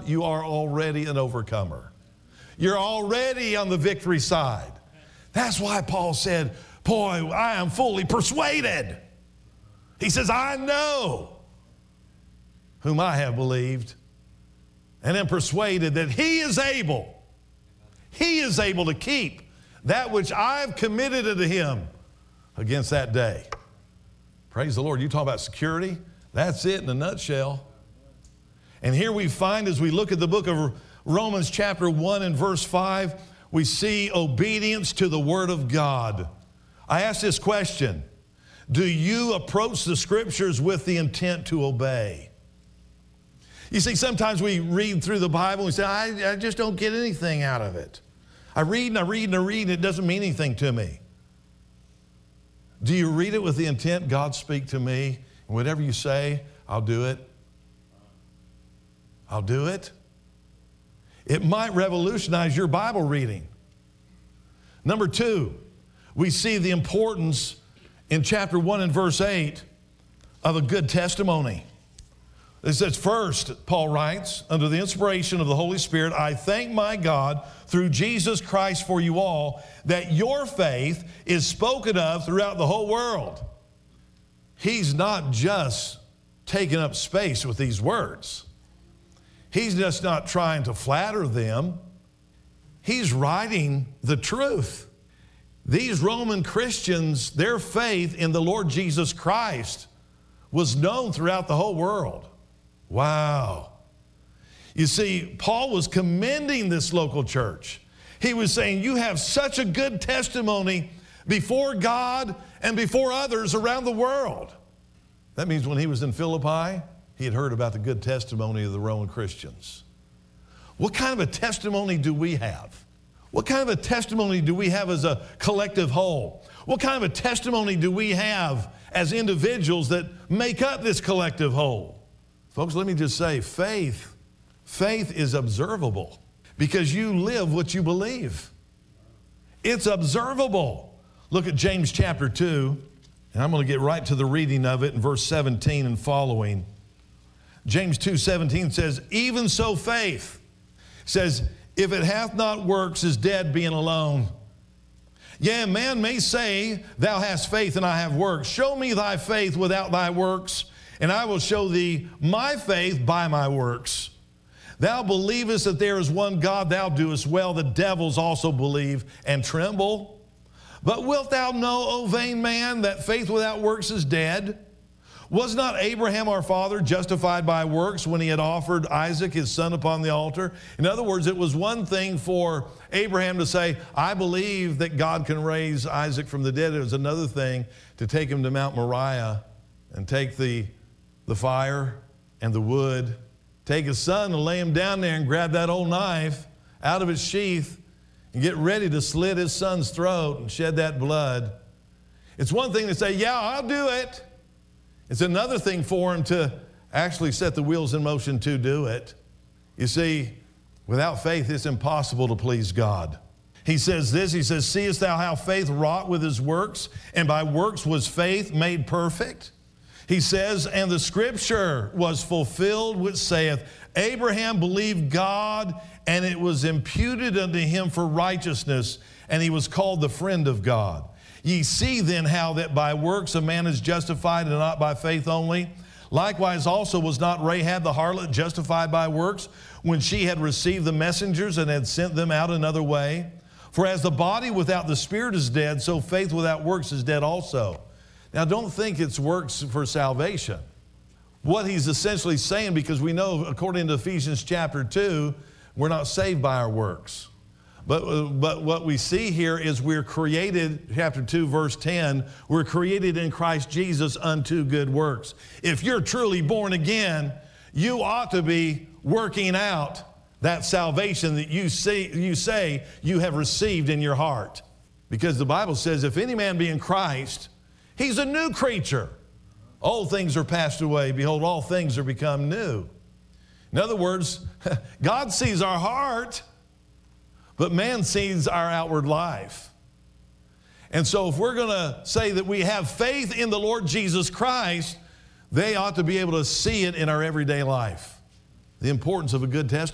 God, you are already an overcomer. You're already on the victory side. That's why Paul said, boy, I am fully persuaded. He says, I know whom I have believed and am persuaded that he is able to keep that which I've committed unto him against that day. Praise the Lord. You talk about security? That's it in a nutshell. And here we find, as we look at the book of Romans chapter 1 and verse 5, we see obedience to the Word of God. I ask this question: do you approach the Scriptures with the intent to obey? You see, sometimes we read through the Bible and we say, I just don't get anything out of it. I read and I read and I read and it doesn't mean anything to me. Do you read it with the intent, God, speak to me, and whatever you say, I'll do it? I'll do it. It might revolutionize your Bible reading. Number 2, we see the importance in chapter 1 and verse 8 of a good testimony. It says, first, Paul writes, under the inspiration of the Holy Spirit, I thank my God through Jesus Christ for you all, that your faith is spoken of throughout the whole world. He's not just taking up space with these words. He's just not trying to flatter them. He's writing the truth. These Roman Christians, their faith in the Lord Jesus Christ was known throughout the whole world. Wow. You see, Paul was commending this local church. He was saying, you have such a good testimony before God and before others around the world. That means when he was in Philippi, he had heard about the good testimony of the Roman Christians. What kind of a testimony do we have? What kind of a testimony do we have as a collective whole? What kind of a testimony do we have as individuals that make up this collective whole? Folks, let me just say, faith is observable because you live what you believe. It's observable. Look at James chapter 2, and I'm going to get right to the reading of it in verse 17 and following. James 2:17 says, even so faith says, if it hath not works, is dead being alone. Yea, a man may say, thou hast faith and I have works. Show me thy faith without thy works, and I will show thee my faith by my works. Thou believest that there is one God, thou doest well. The devils also believe and tremble. But wilt thou know, O vain man, that faith without works is dead? Was not Abraham our father justified by works when he had offered Isaac his son upon the altar? In other words, it was one thing for Abraham to say, I believe that God can raise Isaac from the dead. It was another thing to take him to Mount Moriah and take the fire and the wood, take his son and lay him down there and grab that old knife out of its sheath and get ready to slit his son's throat and shed that blood. It's one thing to say, yeah, I'll do it. It's another thing for him to actually set the wheels in motion to do it. You see, without faith, it's impossible to please God. He says this, he says, seest thou how faith wrought with his works, and by works was faith made perfect? He says, and the scripture was fulfilled which saith, Abraham believed God, and it was imputed unto him for righteousness, and he was called the friend of God. Ye see then how that by works a man is justified, and not by faith only. Likewise also was not Rahab the harlot justified by works, when she had received the messengers and had sent them out another way? For as the body without the spirit is dead, so faith without works is dead also. Now don't think it's works for salvation. What he's essentially saying, because we know according to Ephesians chapter 2, we're not saved by our works. But what we see here is we're created, chapter 2, verse 10, we're created in Christ Jesus unto good works. If you're truly born again, you ought to be working out that salvation that you say you have received in your heart. Because the Bible says, if any man be in Christ, he's a new creature. Old things are passed away. Behold, all things are become new. In other words, God sees our heart, but man sees our outward life. And so if we're going to say that we have faith in the Lord Jesus Christ, they ought to be able to see it in our everyday life. The importance of a good testimony.